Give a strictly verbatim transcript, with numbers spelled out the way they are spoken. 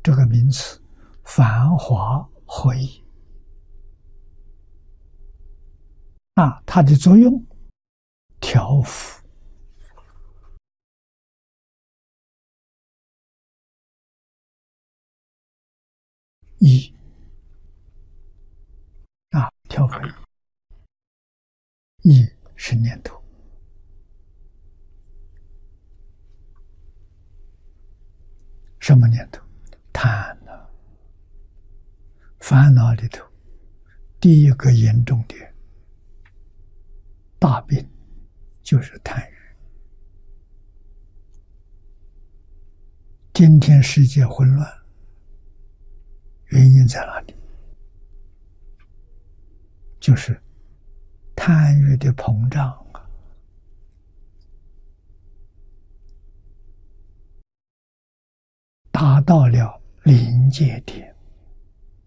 这个名词，繁华合一啊，它的作用调伏一啊，调伏一，一是念头，什么念头？贪呢？烦恼里头，第一个严重的大病就是贪欲。今天世界混乱，原因在哪里？就是贪欲的膨胀啊，达到了临界点。